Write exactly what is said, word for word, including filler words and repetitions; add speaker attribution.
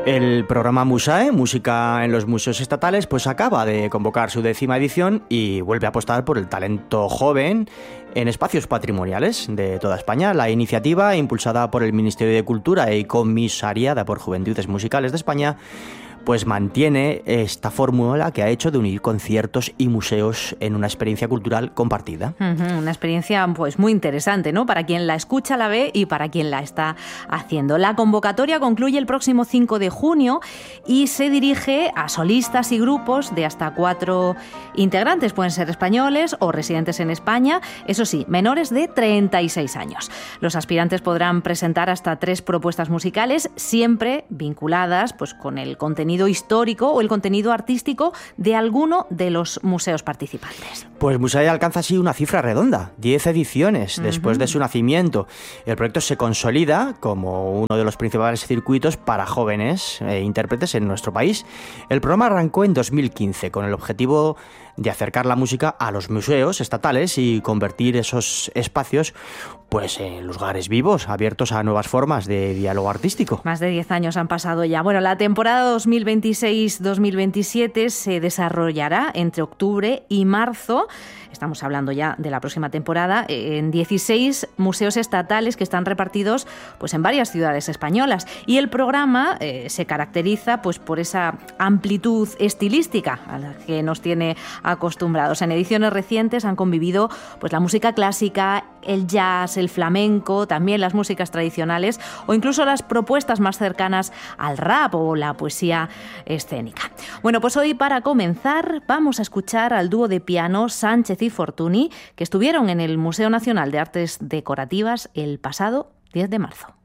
Speaker 1: El programa Musae, Música en los Museos Estatales, pues acaba de convocar su décima edición y vuelve a apostar por el talento joven en espacios patrimoniales de toda España. La iniciativa, impulsada por el Ministerio de Cultura y comisariada por Juventudes Musicales de España, pues mantiene esta fórmula que ha hecho de unir conciertos y museos en una experiencia cultural compartida.
Speaker 2: Uh-huh, una experiencia pues muy interesante, ¿no? Para quien la escucha, la ve y para quien la está haciendo. La convocatoria concluye el próximo cinco de junio y se dirige a solistas y grupos de hasta cuatro integrantes. Pueden ser españoles o residentes en España, eso sí, menores de treinta y seis años. Los aspirantes podrán presentar hasta tres propuestas musicales, siempre vinculadas pues con el contenido histórico o el contenido artístico de alguno de los museos participantes.
Speaker 1: Pues Musae alcanza así una cifra redonda, diez ediciones uh-huh. después de su nacimiento. El proyecto se consolida como uno de los principales circuitos para jóvenes e intérpretes en nuestro país. El programa arrancó en dos mil quince con el objetivo de acercar la música a los museos estatales y convertir esos espacios pues en lugares vivos, abiertos a nuevas formas de diálogo artístico.
Speaker 2: Más de diez años han pasado ya. Bueno, la temporada dos mil veintiséis dos mil veintisiete se desarrollará entre octubre y marzo. Estamos hablando ya de la próxima temporada, en dieciséis museos estatales que están repartidos pues, en varias ciudades españolas. Y el programa eh, se caracteriza pues, por esa amplitud estilística a la que nos tiene acostumbrados. En ediciones recientes han convivido pues, la música clásica, el jazz, el flamenco, también las músicas tradicionales o incluso las propuestas más cercanas al rap o la poesía escénica. Bueno, pues hoy para comenzar vamos a escuchar al dúo de piano Sánchez y Fortuny, que estuvieron en el Museo Nacional de Artes Decorativas el pasado diez de marzo.